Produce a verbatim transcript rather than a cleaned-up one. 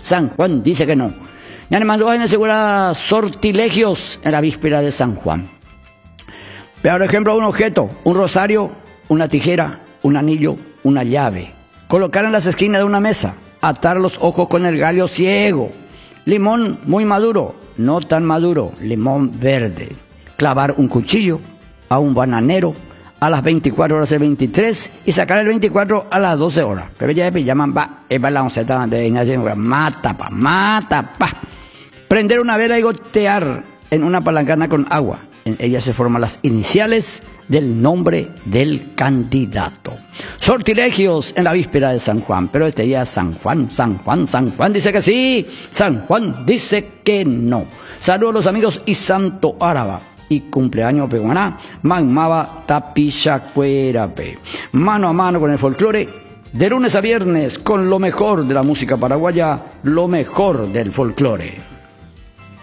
San Juan dice que no. Ya le mandó a asegurar sortilegios en la víspera de San Juan. Por ejemplo, un objeto, un rosario, una tijera, un anillo, una llave. Colocar en las esquinas de una mesa. Atar los ojos con el gallo ciego. Limón muy maduro, no tan maduro, limón verde. Clavar un cuchillo a un bananero a las veinticuatro horas de veintitrés y sacar el veinticuatro a las doce horas. Pero ya llaman va, es para la onceta de Ignacio, mata pa, mata pa. Prender una vela y gotear en una palangana con agua. En ella se forman las iniciales del nombre del candidato. Sortilegios en la víspera de San Juan, pero este día San Juan, San Juan, San Juan dice que sí, San Juan dice que no. Saludos a los amigos y Santo Áraba. Y cumpleaños peguaná, Magmaba Tapichacuerape. Mano a mano con el folclore, de lunes a viernes, con lo mejor de la música paraguaya, lo mejor del folclore.